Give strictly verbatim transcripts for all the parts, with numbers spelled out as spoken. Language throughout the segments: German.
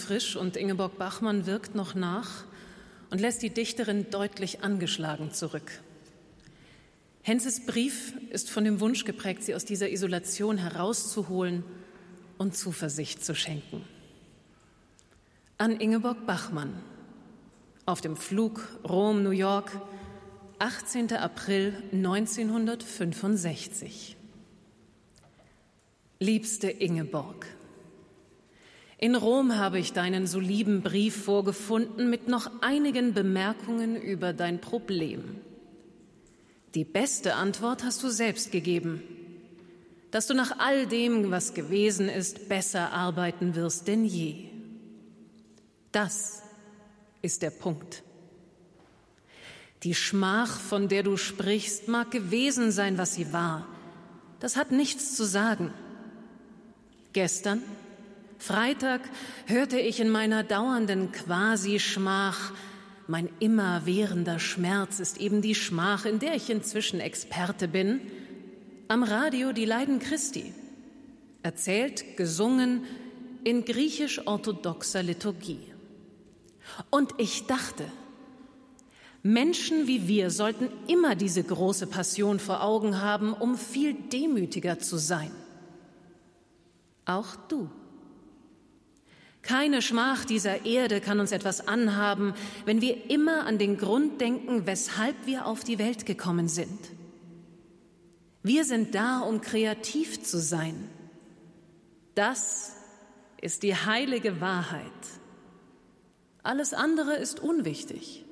frisch und Ingeborg Bachmann wirkt noch nach und lässt die Dichterin deutlich angeschlagen zurück. Henses Brief ist von dem Wunsch geprägt, sie aus dieser Isolation herauszuholen und Zuversicht zu schenken. An Ingeborg Bachmann, auf dem Flug Rom-New York, achtzehnten April neunzehnhundertfünfundsechzig. Liebste Ingeborg, in Rom habe ich deinen so lieben Brief vorgefunden mit noch einigen Bemerkungen über dein Problem. Die beste Antwort hast du selbst gegeben, dass du nach all dem, was gewesen ist, besser arbeiten wirst denn je. Das ist der Punkt. Die Schmach, von der du sprichst, mag gewesen sein, was sie war. Das hat nichts zu sagen. Gestern, Freitag, hörte ich in meiner dauernden Quasi-Schmach, mein immerwährender Schmerz ist eben die Schmach, in der ich inzwischen Experte bin, am Radio die Leiden Christi, erzählt, gesungen in griechisch-orthodoxer Liturgie. Und ich dachte, Menschen wie wir sollten immer diese große Passion vor Augen haben, um viel demütiger zu sein. Auch du. Keine Schmach dieser Erde kann uns etwas anhaben, wenn wir immer an den Grund denken, weshalb wir auf die Welt gekommen sind. Wir sind da, um kreativ zu sein. Das ist die heilige Wahrheit. Alles andere ist unwichtig.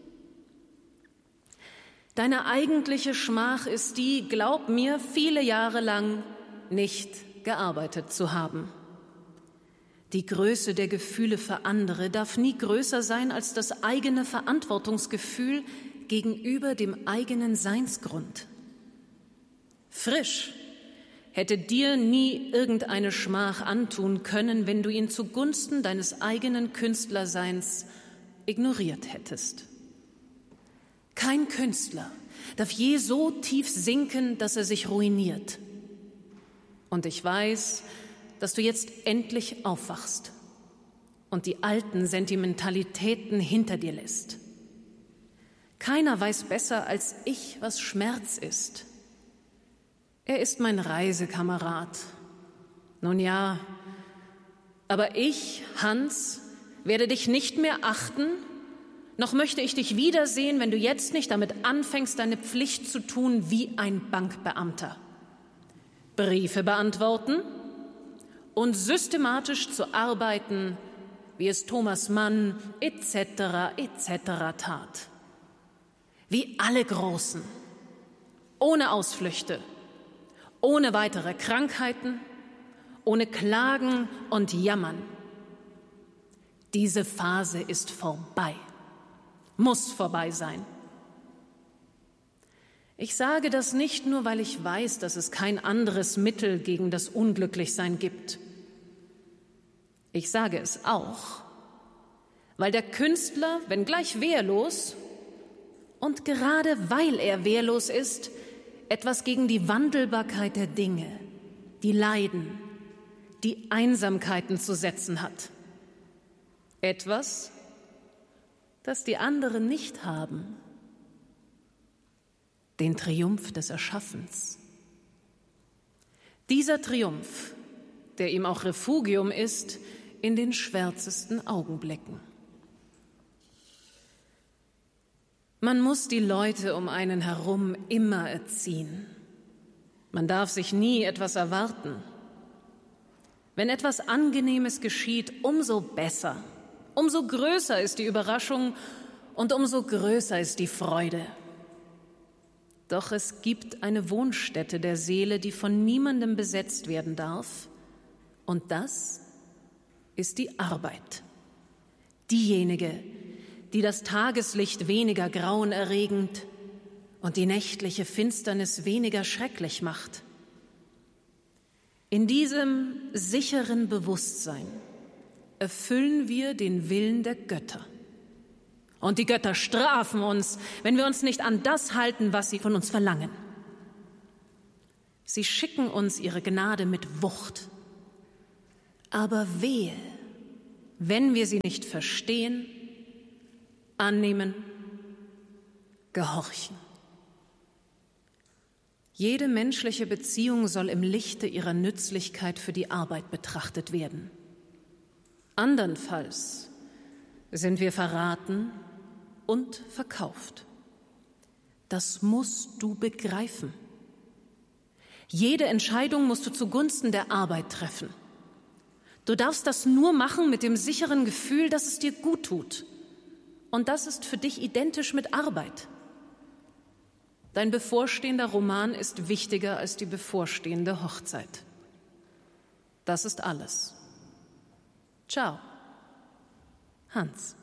Deine eigentliche Schmach ist die, glaub mir, viele Jahre lang nicht gearbeitet zu haben. Die Größe der Gefühle für andere darf nie größer sein als das eigene Verantwortungsgefühl gegenüber dem eigenen Seinsgrund. Frisch hätte dir nie irgendeine Schmach antun können, wenn du ihn zugunsten deines eigenen Künstlerseins ignoriert hättest. Kein Künstler darf je so tief sinken, dass er sich ruiniert. Und ich weiß, dass du jetzt endlich aufwachst und die alten Sentimentalitäten hinter dir lässt. Keiner weiß besser als ich, was Schmerz ist. Er ist mein Reisekamerad. Nun ja, aber ich, Hans, werde dich nicht mehr achten, noch möchte ich dich wiedersehen, wenn du jetzt nicht damit anfängst, deine Pflicht zu tun wie ein Bankbeamter. Briefe beantworten und systematisch zu arbeiten, wie es Thomas Mann et cetera et cetera tat. Wie alle Großen, ohne Ausflüchte, ohne weitere Krankheiten, ohne Klagen und Jammern. Diese Phase ist vorbei, muss vorbei sein. Ich sage das nicht nur, weil ich weiß, dass es kein anderes Mittel gegen das Unglücklichsein gibt. Ich sage es auch, weil der Künstler, wenngleich wehrlos, und gerade weil er wehrlos ist, etwas gegen die Wandelbarkeit der Dinge, die Leiden, die Einsamkeiten zu setzen hat. Etwas, das die anderen nicht haben. Den Triumph des Erschaffens. Dieser Triumph, der ihm auch Refugium ist, in den schwärzesten Augenblicken. Man muss die Leute um einen herum immer erziehen. Man darf sich nie etwas erwarten. Wenn etwas Angenehmes geschieht, umso besser, umso größer ist die Überraschung und umso größer ist die Freude. Doch es gibt eine Wohnstätte der Seele, die von niemandem besetzt werden darf, und das ist die Arbeit. Diejenige, die das Tageslicht weniger grauenerregend und die nächtliche Finsternis weniger schrecklich macht. In diesem sicheren Bewusstsein erfüllen wir den Willen der Götter. Und die Götter strafen uns, wenn wir uns nicht an das halten, was sie von uns verlangen. Sie schicken uns ihre Gnade mit Wucht. Aber wehe, wenn wir sie nicht verstehen, annehmen, gehorchen. Jede menschliche Beziehung soll im Lichte ihrer Nützlichkeit für die Arbeit betrachtet werden. Andernfalls sind wir verraten und verkauft. Das musst du begreifen. Jede Entscheidung musst du zugunsten der Arbeit treffen. Du darfst das nur machen mit dem sicheren Gefühl, dass es dir gut tut. Und das ist für dich identisch mit Arbeit. Dein bevorstehender Roman ist wichtiger als die bevorstehende Hochzeit. Das ist alles. Ciao, Hans.